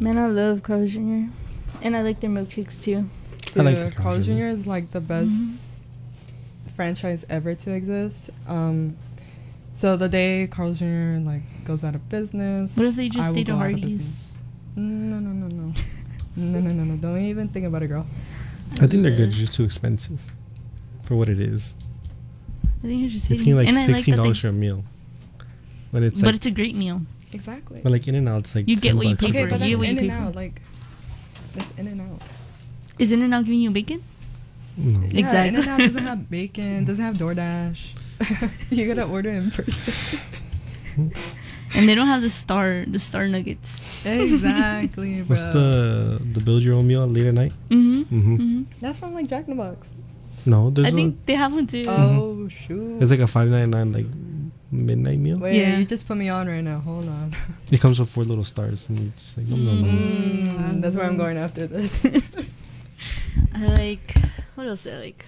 Man, I love Carl's Jr. And I like their milkshakes too. I like the Dude, Carl's Carl's Jr. Jr. is like the best franchise ever to exist. So the day Carl's Jr. like goes out of business, What if they just I will stay to go out of Hardee's? business. No. Don't even think about it, girl. I think they're good. It's just too expensive for what it is. I think you're just You're hitting. paying like And I like that $16 for a meal. But it's but like, it's a great meal. Exactly. but like In-N-Out, it's like You get what you $10 pay Okay, for. but that's You get what you pay In-N-Out. for. Like, that's In-N-Out. Is In-N-Out giving you bacon? No. Yeah, Exactly. In-N-Out doesn't have bacon, doesn't have DoorDash. You gotta order in person. And they don't have the star nuggets. Exactly, bro. What's the build your own meal late at night? That's from like Jack in the Box. No, there's I think they have one too. Oh shoot. it's like a $5.99 like midnight meal. Wait, Yeah. you just put me on right now. Hold on. It comes with 4 little stars, and you just like no. That's where I'm going after this. I like, what else do I like?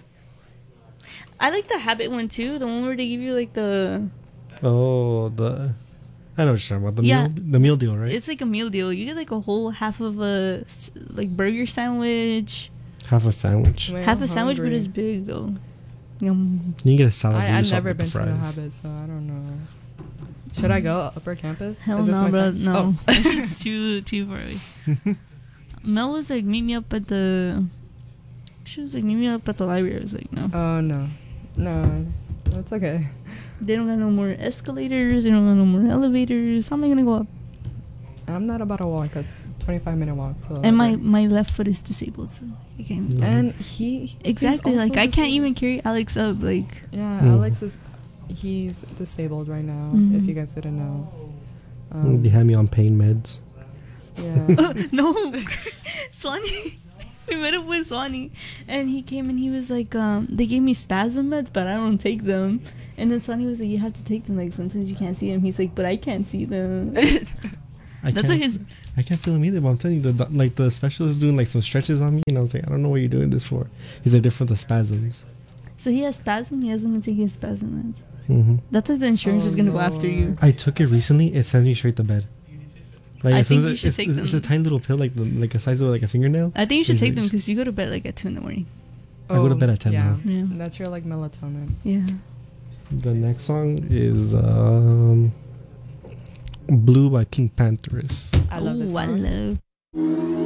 I like the Habit one too. The one where they give you like the, Oh, I know what you're talking about. Yeah. The meal deal, right? it's like a meal deal. You get like a whole half of a like burger sandwich. Half a sandwich. Wait, Half I'm a sandwich, but hungry. it's big though. Yum. You can get a salad. with I've salt never with the been to the fries. Habit, so I don't know. Should I go upper campus? Hell Is this no, my bro. sign? No, Oh. it's too far away. Mel was like, meet me up at the. She was like, meet me up at the library. I was like, no. Oh no, that's okay. They don't got no more escalators. They don't got no more elevators. How am I gonna go up? I'm not about to walk a 25-minute walk to. the And library. my left foot is disabled, so I can't. No. And he Exactly. he's Like also I can't disabled. even carry Alex up. Like Yeah, Mm. Alex he's disabled right now. Mhm. If you guys didn't know. They had me on pain meds. Yeah. no, Swanee. We met up with Swanee, and he came and he was like, they gave me spasm meds, but I don't take them. And then Swanee was like, you have to take them. Like sometimes you can't see them. He's like, but I can't see them. That's what his. I can't feel him either, but I'm telling you, the specialist doing like some stretches on me, and I was like, I don't know what you're doing this for. He's like, they're for the spasms. So he has spasm. He hasn't been taking spasm meds. Mm-hmm. That's why the insurance Oh, is gonna go after you. Lord. I took it recently. It sends me straight to bed. Like I as soon think as you it- should take it's a them. tiny little pill, like the size of like a fingernail. I think you should Is take it- them because you go to bed like at 2 a.m. I go to bed at 10 yeah. now. Yeah. That's your like melatonin. Yeah. The next song is Blue by Pink Panthers. I love this Ooh, I song. love.